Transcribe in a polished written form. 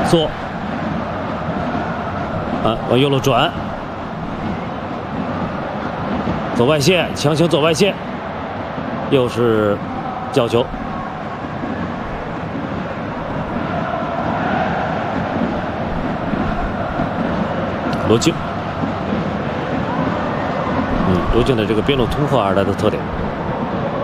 左，往右路转，走外线，强行走外线，又是角球。罗静，罗静的这个边路突破而来的特点。